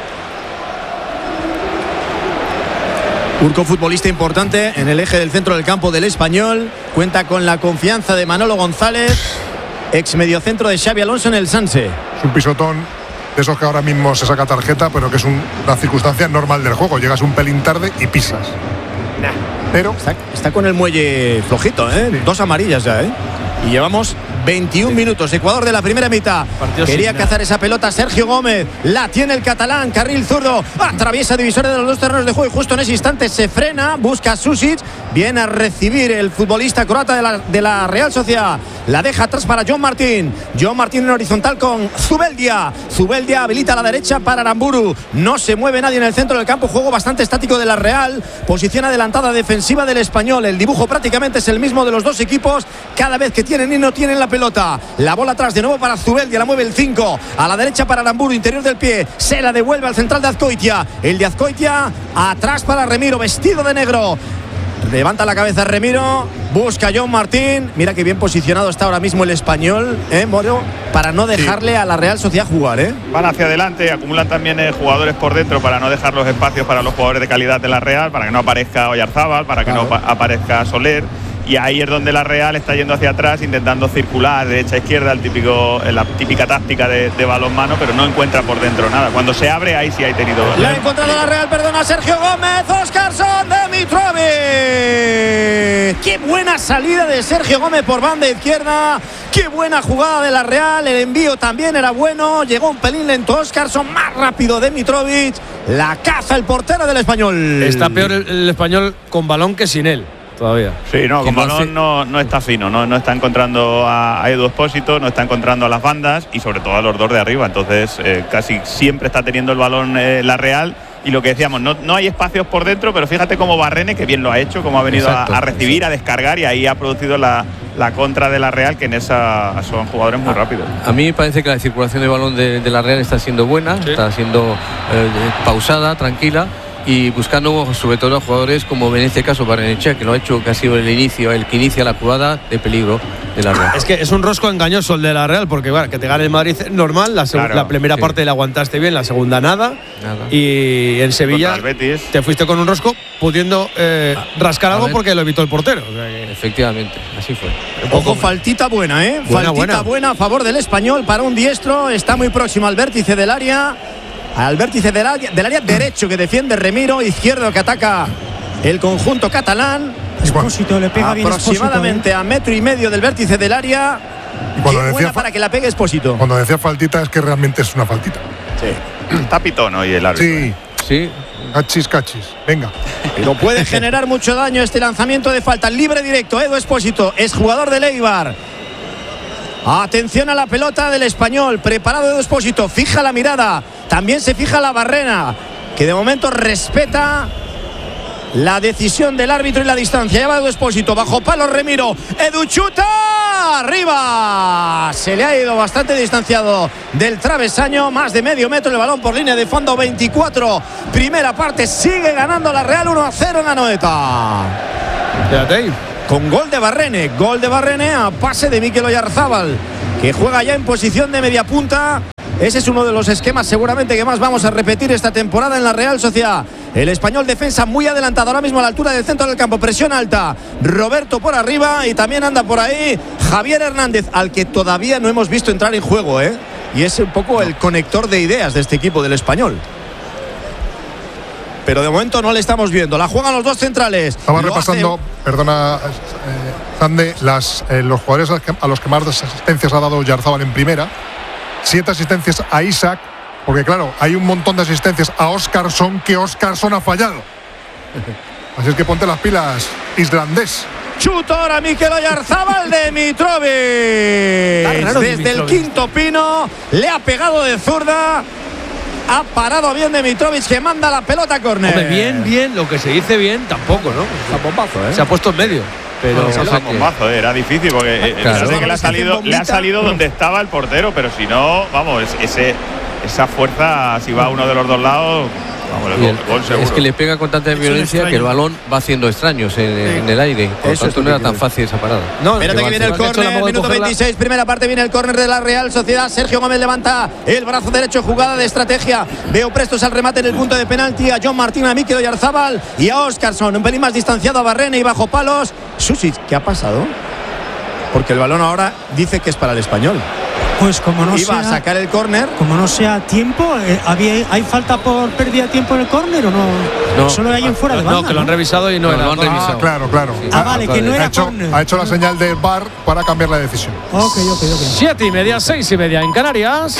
Urco, futbolista importante en el eje del centro del campo del Español, cuenta con la confianza de Manolo González, ex mediocentro de Xavi Alonso en el Sanse. Es un pisotón de esos que ahora mismo se saca tarjeta, pero que es un- una circunstancia normal del juego. Llegas un pelín tarde y pisas. Pero Está, está con el muelle flojito, ¿eh? Dos amarillas ya, ¿eh? Y llevamos veintiún minutos. Ecuador de la primera mitad. Partido Quería sin cazar esa pelota Sergio Gómez. La tiene el catalán. Carril zurdo. Atraviesa divisores de los dos terrenos de juego. Y justo en ese instante se frena. Busca a Susic. Viene a recibir el futbolista croata de la, de la Real Sociedad. La deja atrás para John Martín. John Martín en horizontal con Zubeldia. Zubeldia habilita a la derecha para Aramburu. No se mueve nadie en el centro del campo. Juego bastante estático de la Real. Posición adelantada defensiva del Español. El dibujo prácticamente es el mismo de los dos equipos. Cada vez que tienen y no tienen la pelota. La bola atrás de nuevo para Zubeldia. La mueve el cinco. A la derecha para Aramburu. Interior del pie. Se la devuelve al central de Azcoitia. El de Azcoitia atrás para Remiro. Vestido de negro. Levanta la cabeza Remiro, busca a John Martín. Mira que bien posicionado está ahora mismo el Español, ¿eh, Moro? Para no dejarle sí. a la Real Sociedad jugar, ¿eh? Van hacia adelante, acumulan también eh, jugadores por dentro para no dejar los espacios para los jugadores de calidad de la Real, para que no aparezca Oyarzábal, para que claro. no aparezca Soler. Y ahí es donde la Real está yendo hacia atrás, intentando circular derecha a izquierda, el típico, la típica táctica de, de balonmano, pero no encuentra por dentro nada. Cuando se abre, ahí sí ha tenido. La ha encontrado la Real, perdona, Sergio Gómez, Óscarson, Dimitrovic. Qué buena salida de Sergio Gómez por banda izquierda. Qué buena jugada de la Real. El envío también era bueno. Llegó un pelín lento Óscarson, más rápido Dimitrovic. La caza el portero del Español. Está peor el, el Español con balón que sin él. Todavía. Sí, no, con balón no, no está fino, no, no está encontrando a, a Edu Espósito, no está encontrando a las bandas y sobre todo a los dos de arriba. Entonces, eh, casi siempre está teniendo el balón eh, la Real. Y lo que decíamos, no, no hay espacios por dentro, pero fíjate cómo Barrene, que bien lo ha hecho, cómo ha venido a, a recibir, exacto. a descargar y ahí ha producido la, la contra de la Real, que en esa son jugadores muy rápidos. A mí me parece que la circulación de balón de, de la Real está siendo buena, sí. está siendo eh, pausada, tranquila. Y buscando sobre todo a jugadores como en este caso Barrenechea, que lo ha hecho, que ha sido el inicio, el que inicia la jugada de peligro de la Real. Es que es un rosco engañoso el de la Real, porque bueno, que te gane el Madrid normal, la, claro, la primera sí. parte la aguantaste bien, la segunda nada, nada. Y en Sevilla te fuiste con un rosco pudiendo eh, rascar a algo ver. porque lo evitó el portero. O sea que... Efectivamente, así fue. Ojo, faltita buena, ¿eh? Buena, faltita buena. buena a favor del Español para un diestro, está muy próximo al vértice del área. Al vértice del área, del área derecho que defiende Remiro, izquierdo que ataca el conjunto catalán. Espósito, le pega bien aproximadamente Espósito, ¿eh? a metro y medio del vértice del área. Y cuando Qué decía buena para que la pegue Espósito. Cuando decía faltita es que realmente es una faltita. Sí. Está pitón hoy el árbitro. Sí. Sí. Cachis, cachis. Venga. Pero puede generar mucho daño este lanzamiento de falta. Libre directo, Edu Espósito, es jugador del Eibar. Atención a la pelota del Español. Preparado de Expósito. Fija la mirada. También se fija la barrera, que de momento respeta la decisión del árbitro y la distancia. Ya va Edu Expósito, bajo palo Remiro. Edu chuta, arriba. Se le ha ido bastante distanciado del travesaño, más de medio metro el balón por línea de fondo. Veinticuatro, primera parte, sigue ganando la Real uno a cero en Anoeta. Quédate ahí. Con gol de Barrene, gol de Barrene a pase de Mikel Oyarzábal, que juega ya en posición de media punta. Ese es uno de los esquemas seguramente que más vamos a repetir esta temporada en la Real Sociedad. El Español defensa muy adelantado ahora mismo a la altura del centro del campo. Presión alta. Roberto por arriba y también anda por ahí Javier Hernández, al que todavía no hemos visto entrar en juego, ¿eh? Y es un poco el conector de ideas de este equipo del Español. Pero de momento no le estamos viendo. La juegan los dos centrales. Estaba Lo repasando, hace... perdona, eh, Zande, las, eh, los jugadores a los, que, a los que más asistencias ha dado Oyarzábal en primera. Siete asistencias a Isaac, porque claro, hay un montón de asistencias a Óskarsson que Óskarsson ha fallado. Así es que ponte las pilas, islandés. Chuta ahora Mikel Oyarzábal de Mitrovic. Desde el quinto pino le ha pegado de zurda. Ha parado bien de Mitrovic, que manda la pelota a córner. Hombre, bien, bien, lo que se dice bien, tampoco, ¿no? A bombazo, ¿eh? Se ha puesto en medio. Pero no, no, no, bombazo, eh, era difícil porque eh, claro. que le ha salido, le ha salido donde estaba el portero, pero si no, vamos, ese, esa fuerza, si va a uno de los dos lados, vamos, el gol, gol seguro. Es que le pega con tanta violencia que el balón va haciendo extraños en, en el aire. Por Eso tanto, es no era tan fácil esa parada. No, espérate que viene el córner, minuto veintiséis, primera parte, viene el córner de la Real Sociedad. Sergio Gómez levanta el brazo derecho, jugada de estrategia. Veo prestos al remate en el punto de penalti a John Martín, a Mikel Oyarzábal y a Óskarsson. Un pelín más distanciado a Barrene y bajo palos. Susic, ¿qué ha pasado? Porque el balón ahora dice que es para el Español. Pues como no Iba sea, a sacar el córner. Como no sea tiempo, eh, ¿había, ¿hay falta por pérdida de tiempo en el córner o no? No. Solo hay en fuera de banda. No, que lo han revisado y no, no era. lo han revisado. Ah, claro, claro. Sí. Ah, vale, que no era ha hecho, córner. ha hecho la señal del V A R para cambiar la decisión. Ok, ok, ok. Siete y media, seis y media en Canarias.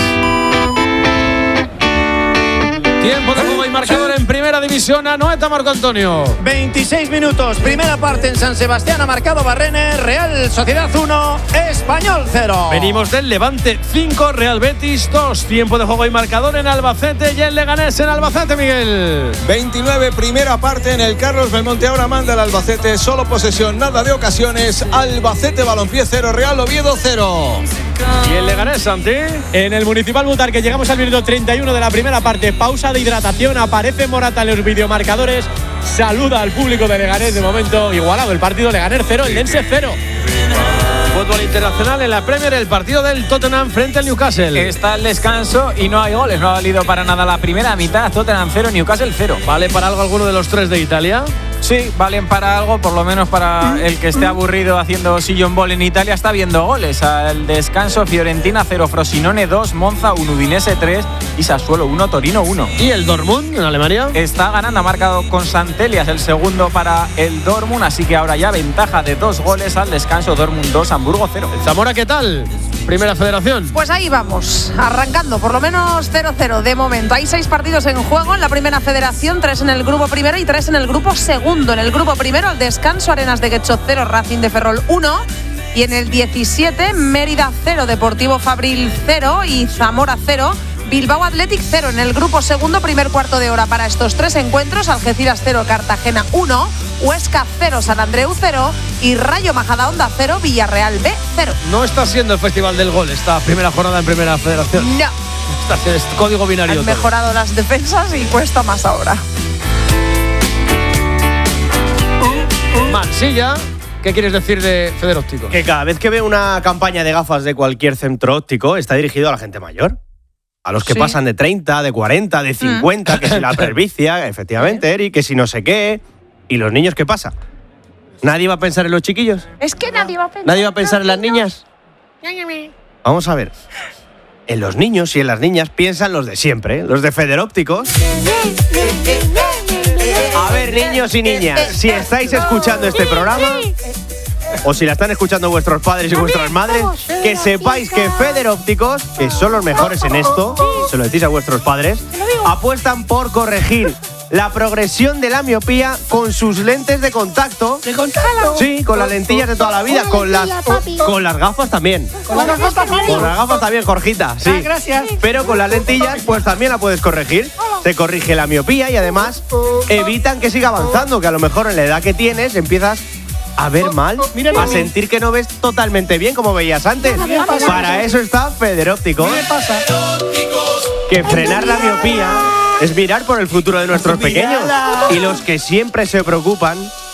Tiempo de juego y marcador en primera división. Anoeta, Marco Antonio. veintiséis minutos, primera parte en San Sebastián. Ha marcado Barrene. Real Sociedad uno, Español cero. Venimos del Levante cinco, Real Betis dos. Tiempo de juego y marcador en Albacete y en Leganés en Albacete, Miguel. veintinueve, primera parte en el Carlos Belmonte. Ahora manda el Albacete. Solo posesión, nada de ocasiones. Albacete Balompié cero, Real Oviedo cero. Y el Leganés, Santi. En el Municipal Butarque llegamos al minuto treinta y uno de la primera parte. Pausa de hidratación. Aparece Morata en los videomarcadores. Saluda al público de Leganés. De momento igualado el partido. Leganés cero, el Lense cero. Fútbol internacional en la Premier, el partido del Tottenham frente al Newcastle. Está el descanso y no hay goles. No ha valido para nada la primera mitad. Tottenham cero, Newcastle cero. ¿Vale para algo alguno de los tres de Italia? Sí, valen para algo, por lo menos para el que esté aburrido haciendo sillón ball en Italia. Está viendo goles. Al descanso, Fiorentina cero, Frosinone dos, Monza uno, Udinese tres y Sassuolo uno, Torino uno. ¿Y el Dortmund en Alemania? Está ganando, ha marcado con Santelias el segundo para el Dortmund, así que ahora ya ventaja de dos goles al descanso. Dortmund dos, Hamburgo cero. ¿Zamora qué tal? Primera Federación. Pues ahí vamos, arrancando por lo menos cero cero de momento. Hay seis partidos en juego en la Primera Federación, tres en el grupo primero y tres en el grupo segundo. En el grupo primero, al descanso, Arenas de Guecho cero, Racing de Ferrol uno. Y en el diecisiete, Mérida cero, Deportivo Fabril cero y Zamora cero. Bilbao Athletic cero. En el grupo segundo, primer cuarto de hora para estos tres encuentros. Algeciras cero, Cartagena uno. Huesca cero, San Andreu cero. Y Rayo Majadahonda cero, Villarreal B cero. No está siendo el Festival del Gol esta primera jornada en Primera Federación. No. Está, es código binario. Han mejorado las defensas y cuesta más ahora. Mansilla, ¿qué quieres decir de Feder Óptico? Que cada vez que veo una campaña de gafas de cualquier centro óptico está dirigido a la gente mayor. A los que Sí. pasan de treinta, de cuarenta, de cincuenta, Mm. que si la pervicia, efectivamente, Eri, que si no sé qué. ¿Y los niños qué pasa? ¿Nadie va a pensar en los chiquillos? Es que nadie va a pensar. ¿Nadie va a pensar en las niñas? Vamos a ver. En los niños y en las niñas piensan los de siempre, los de Feder Ópticos. A ver, niños y niñas, si estáis escuchando este programa, o si la están escuchando vuestros padres y vuestras madres, que sepáis que Feder Ópticos, que son los mejores en esto, se lo decís a vuestros padres, apuestan por corregir la progresión de la miopía con sus lentes de contacto. ¿De contacto? Sí, con las lentillas de toda la vida, con las, con las gafas también. ¿Con las gafas también? Con las gafas también, Jorgita, sí. Ah, gracias. Pero con las lentillas, pues también la puedes corregir. Te corrige la miopía y además evitan que siga avanzando, que a lo mejor en la edad que tienes empiezas a ver mal, a sentir que no ves totalmente bien como veías antes. Para eso está Federóptico. ¿Qué pasa? Que frenar la miopía es mirar por el futuro de nuestros pequeños. Y los que siempre se preocupan